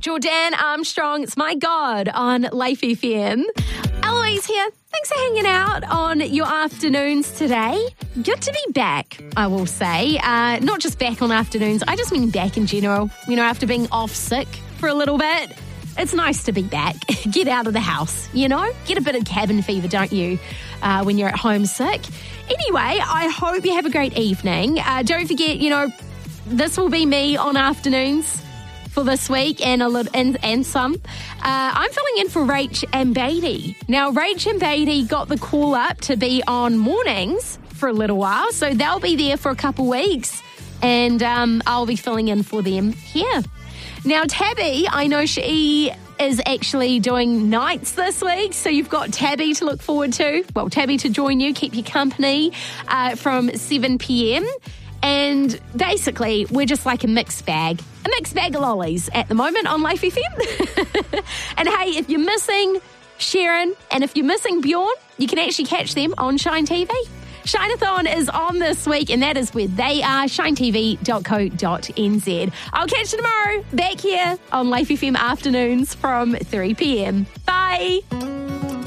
Jordan Armstrong, It's My God on Life FM. Eloise here. Thanks for hanging out on your afternoons today. Good to be back, I will say. Not just back on afternoons, I just mean back in general. You know, after being off sick for a little bit, it's nice to be back. Get out of the house, you know? Get a bit of cabin fever, don't you, when you're at home sick? Anyway, I hope you have a great evening. Don't forget, you know, this will be me on afternoons for this week and some. I'm filling in for Rach and Beatty. Now, Rach and Beatty got the call up to be on mornings for a little while, so they'll be there for a couple weeks, and I'll be filling in for them here. Now, Tabby, I know she is actually doing nights this week, so you've got Tabby to look forward to. Well, Tabby to join you, keep you company from 7 p.m. And basically, we're just like a mixed bag of lollies at the moment on Life FM. And hey, if you're missing Sharon and if you're missing Bjorn, you can actually catch them on Shine TV. Shine-a-thon is on this week, and that is where they are, shinetv.co.nz. I'll catch you tomorrow back here on Life FM afternoons from 3 p.m. Bye.